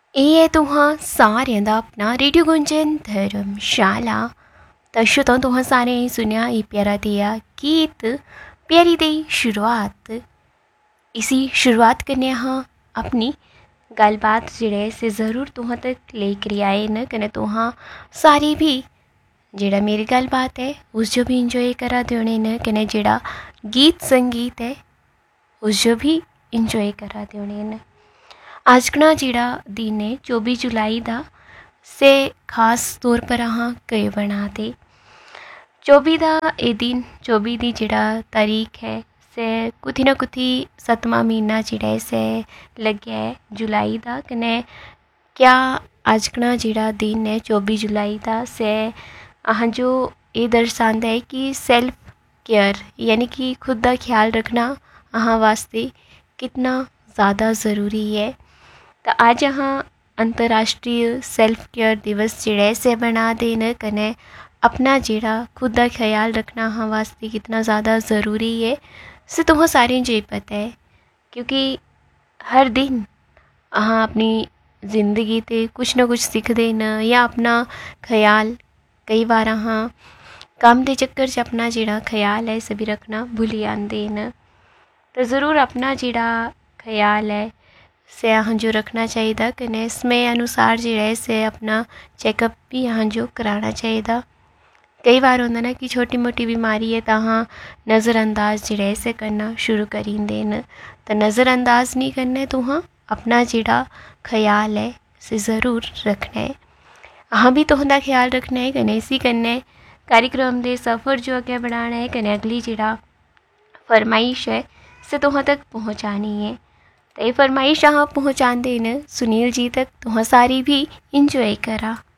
ਇਹ ਹੈ ਤੁਹਾਂ ਸਾਰਿਆਂ ਦਾ ਆਪਣਾ ਰੇਡੀਓ ਗੁੰਜਨ ਧਰਮਸ਼ਾਲਾ। ਤਾਂ ਸ਼ੁਤੋਂ ਤੁਹਾਂ ਸਾਰਿਆਂ ਹੀ ਸੁਣਿਆ ਇਹ ਪਿਆਰਾ ਦਿਆ गीत प्यारी दी शुरुआत। इसी शुरुआत करने हाँ अपनी गलबात जेह्ड़े से ज़रूर तुहां तक लेकर आए न कन्नै तुहां सारे भी जेह्ड़ा मेरी गलबात है उस जो भी इंजॉय करा दे होने न कन्नै जेह्ड़ा गीत संगीत है उस जो भी इंजॉय करा दे होने न। अजकना जेह्ड़ा दिन है 24 जुलाई दा से खास तौर पर अहाँ कई बना दे 24 दा ये दिन 24 दी जेह्ड़ा तारीख है से कुथी ना कुथी 7वां महीना जेह्ड़ा से लग्गेआ है जुलाई दा कन्नै क्या अजकना जेह्ड़ा दिन है 24 जुलाई दा से अहाँ जो ये दर्शांदा है कि सेल्फ केयर यानी कि खुद दा ख्याल रखना अहाँ वास्ते कितना ज़्यादा ज़रूरी है। तो आज अहाँ अंतर्राष्ट्रीय सेल्फ केयर दिवस जेह्ड़ा से बना देन कन्नै अपना जेह्ड़ा खुद दा ख्याल रखना अहाँ वास्ते कितना ज़्यादा ज़रूरी है से तुहां सारें जो पता है क्योंकि हर दिन अहाँ अपनी ज़िंदगी ते कुछ ना कुछ सीखते न या अपना ख्याल कई बार अहाँ कम के चक्कर च अपना जेह्ड़ा ख्याल है इस भी रखना भुल्ली आंदे न। तो ज़रूर अपना जेह्ड़ा ख्याल है से अहाँ जो रखना चाहिए कन्नै समय अनुसार जेह्ड़ा है से अपना चेकअप भी अहाँ जो कराना चाहिए। कई बार होंदा ना कि छोटी मोटी बीमारी है तो अहाँ नज़रअंदाज जेह्ड़ा से करना शुरू करी दिंदे न। तो नज़रअंदाज नहीं करना तुहां अपना जेह्ड़ा ख्याल है से ज़रूर रखना है। अहाँ भी तुहां दा ख्याल रखना है कन्नै इसी कन्नै कार्यक्रम दे सफ़र जो अग्गें बढ़ाना है कन्नै अगली जेह्ड़ा फरमाइश है से तुहां तक पहुँचानी है। तो ये फरमाइश अहाँ पहुँचाते न सुनील जी तक तुहां सारी भी इंजॉय करा।